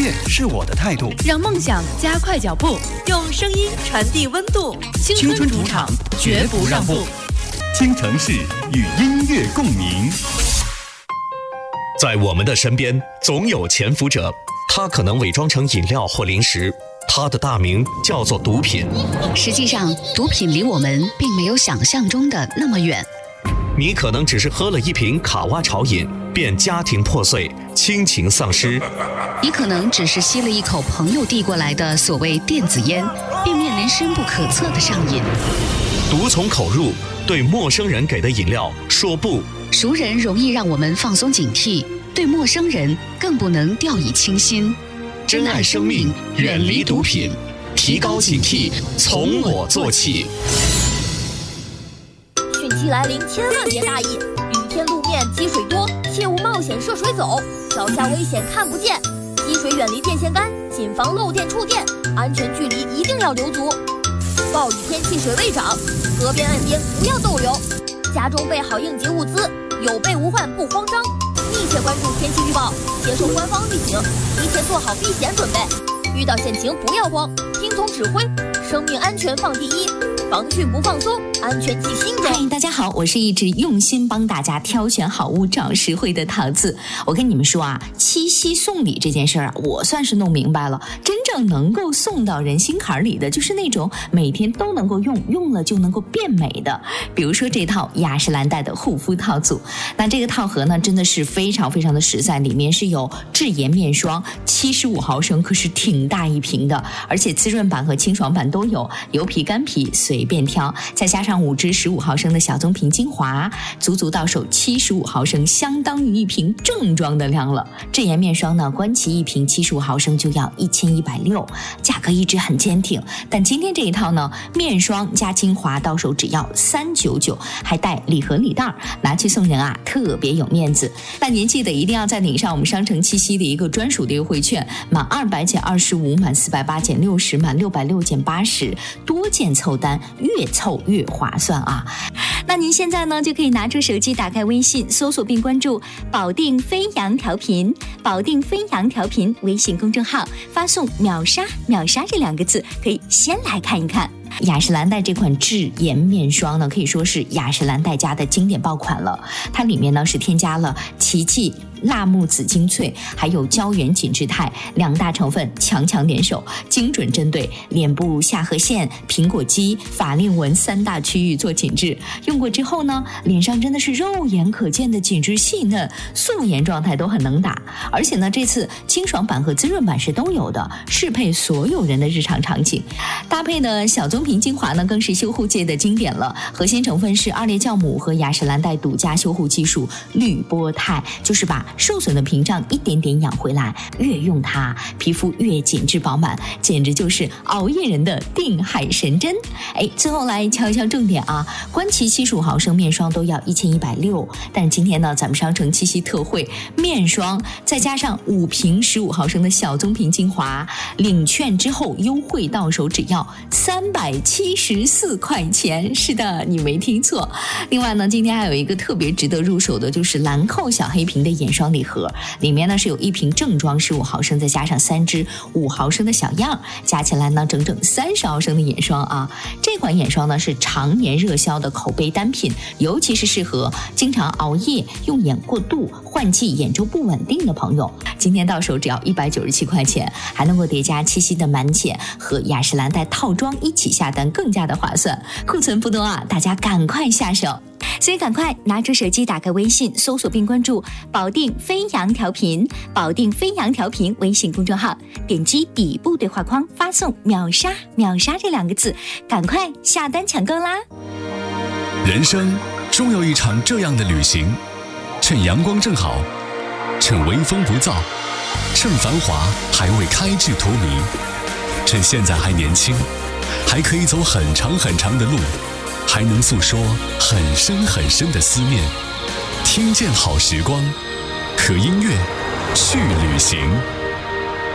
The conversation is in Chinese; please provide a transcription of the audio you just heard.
乐是我的态度， 让梦想加快脚步，用声音传递温度。 青春主场，绝不让步。 京城市与音乐共鸣。 在我们的身边，总有潜伏者，他可能伪装成饮料或零食，他的大名叫做毒品。 实际上，毒品离我们并没有想象中的那么远。 你可能只是喝了一瓶卡哇潮饮，便家庭破碎，亲情丧失； 你可能只是吸了一口朋友递过来的所谓电子烟，便面临深不可测的上瘾。 毒从口入，对陌生人给的饮料说不。 熟人容易让我们放松警惕，对陌生人更不能掉以轻心。 珍爱生命，远离毒品，提高警惕，从我做起。 汛期来临，千万别大意。雨天路面积水多，切勿冒险涉水走。脚下危险看不见，积水远离电线杆，谨防漏电触电。安全距离一定要留足。暴雨天气水位涨，河边岸边不要逗留。家中备好应急物资，有备无患不慌张。密切关注天气预报，接受官方预警，提前做好避险准备。遇到险情不要慌，听从指挥，生命安全放第一。防汛不放松，安全记心中。 嗨，大家好，我是一直用心帮大家挑选好物、找实惠的桃子。我跟你们说啊，七夕送礼这件事儿啊，我算是弄明白了。真正能够送到人心坎里的，就是那种每天都能够用，用了就能够变美的。比如说这套雅诗兰黛的护肤套组，那这个套盒呢，真的是非常非常的实在，里面是有智妍面霜，75毫升，可是挺大一瓶的，而且滋润版和清爽版都有，油皮干皮随便挑，再加上5支15毫升的小棕瓶精华，足足到手75毫升，相当于一瓶正装的量了。智妍面霜呢，官旗一瓶75毫升就要1160，价格一直很坚挺。但今天这一套呢，面霜加精华到手只要399，还带礼盒礼袋，拿去送人啊，特别有面子。那您记得一定要再领上我们商城七夕的一个专属的优惠券，满200减25，满480减60，满660减80，多件凑单，越凑越划算啊！那您现在呢，就可以拿出手机，打开微信，搜索并关注保定飞扬调频，保定飞扬调频微信公众号，发送秒杀秒杀这2个字，可以先来看一看。雅诗兰黛这款智妍面霜呢，可以说是雅诗兰黛家的经典爆款了。它里面呢是添加了奇迹辣木籽精粹还有胶原紧致肽2大成分，强强联手，精准针对脸部下颌线、苹果肌、法令纹3大区域做紧致。用过之后呢，脸上真的是肉眼可见的紧致细嫩，素颜状态都很能打。而且呢，这次清爽版和滋润版是都有的，适配所有人的日常场景。搭配的小棕瓶精华呢，更是修护界的经典了。核心成分是2列酵母和雅诗兰黛独家修护技术滤波肽，就是把受损的屏障一点点养回来，越用它皮肤越紧致饱满，简直就是熬夜人的定海神针。最后来敲一敲重点啊，官旗75毫升面霜都要1160，但是今天呢，咱们商城七夕特惠，面霜再加上5瓶15毫升的小棕瓶精华，领券之后优惠到手只要374块钱。是的，你没听错。另外呢，今天还有一个特别值得入手的，就是兰蔻小黑瓶的眼霜礼盒，里面呢是有1瓶正装15毫升，再加上3支5毫升的小样，加起来呢整整30毫升的眼霜啊。这款眼霜呢是常年热销的口碑单品，尤其是适合经常熬夜、用眼过度、换季眼周不稳定的朋友。今天到手只要197块钱，还能够叠加七夕的满减和雅诗兰黛套装一起下单，更加的划算。库存不多啊，大家赶快下手。所以赶快拿出手机，打开微信，搜索并关注保定飞扬调频，保定飞扬调频微信公众号，点击底部对话框，发送秒杀秒杀这2个字，赶快下单抢购啦！ 人生终有一场这样的旅行，趁阳光正好，趁微风不燥，趁繁华还未开至荼蘼，趁现在还年轻，还可以走很长很长的路，还能诉说很深很深的思念。听见好时光，和音乐去旅行。